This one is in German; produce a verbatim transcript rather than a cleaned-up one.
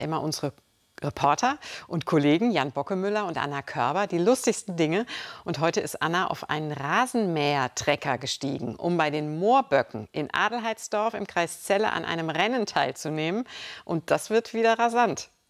immer unsere Reporter und Kollegen Jan Bockemüller und Anna Körber die lustigsten Dinge. Und heute ist Anna auf einen Rasenmäher-Trecker gestiegen, um bei den Moorböcken in Adelheidsdorf im Kreis Celle an einem Rennen teilzunehmen. Und das wird wieder rasant.